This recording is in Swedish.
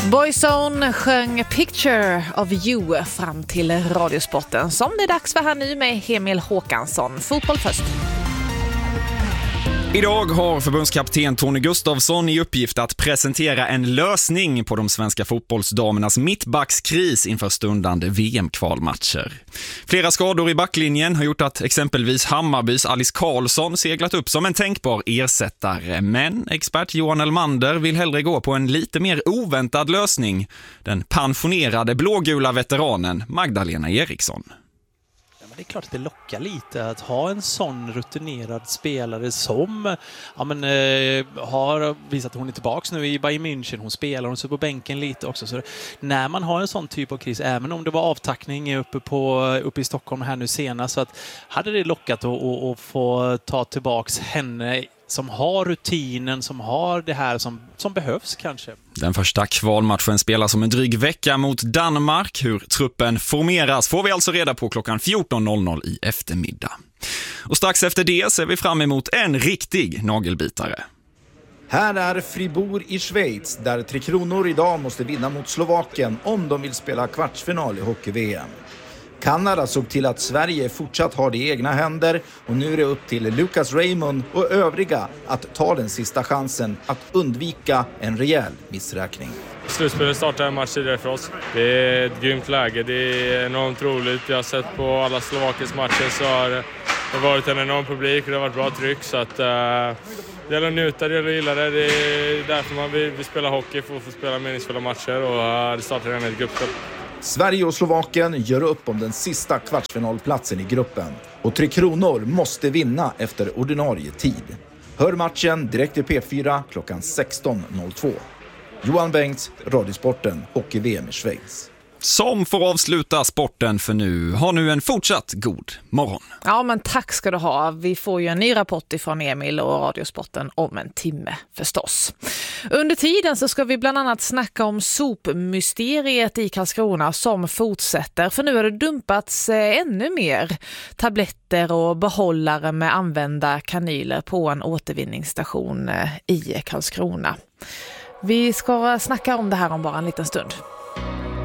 Boyzone sjöng Picture of You fram till Radiosporten som det är dags för här nu med Emil Håkansson. Fotboll först. Idag har förbundskapten Tony Gustafsson i uppgift att presentera en lösning på de svenska fotbollsdamernas mittbackskris inför stundande VM-kvalmatcher. Flera skador i backlinjen har gjort att exempelvis Hammarbys Alice Karlsson seglat upp som en tänkbar ersättare. Men expert Johan Elmander vill hellre gå på en lite mer oväntad lösning. Den pensionerade blågula veteranen Magdalena Eriksson. Det är klart att det lockar lite att ha en sån rutinerad spelare som har visat att hon är tillbaka nu i Bayern München. Hon spelar, hon står på bänken lite också. Så när man har en sån typ av kris, även om det var avtackning uppe i Stockholm här nu senast, så att hade det lockat att få ta tillbaks henne som har rutinen, som har det här som behövs kanske. Den första kvalmatchen spelas om en dryg vecka mot Danmark. Hur truppen formeras får vi alltså reda på klockan 14.00 i eftermiddag. Och strax efter det ser vi fram emot en riktig nagelbitare. Här är Fribourg i Schweiz där Tre Kronor idag måste vinna mot Slovakien om de vill spela kvartsfinal i hockey-VM. Kanada såg till att Sverige fortsatt har det i egna händer och nu är det upp till Lucas Raymond och övriga att ta den sista chansen att undvika en rejäl missräkning. Slutspelet startar en match tidigare för oss. Det är ett grymt läge, det är enormt roligt. Jag har sett på alla Slovakiens matcher så har det varit en enorm publik och det har varit bra tryck. Så att, det gäller att njuta, det gäller att gilla det. Det är därför man vill spela hockey, för att få spela meningsfulla matcher och det startar redan ett gruppspel. Sverige och Slovakien gör upp om den sista kvartsfinalplatsen i gruppen. Och Tre Kronor måste vinna efter ordinarie tid. Hör matchen direkt i P4 klockan 16.02. Johan Bengts, Radiosporten och i VM i Schweiz. Som får avsluta sporten för nu. Ha nu en fortsatt god morgon. Ja, men tack ska du ha. Vi får ju en ny rapport ifrån Emil och Radiosporten om en timme förstås. Under tiden så ska vi bland annat snacka om sopmysteriet i Karlskrona som fortsätter. För nu har det dumpats ännu mer tabletter och behållare med använda kanyler på en återvinningsstation i Karlskrona. Vi ska snacka om det här om bara en liten stund.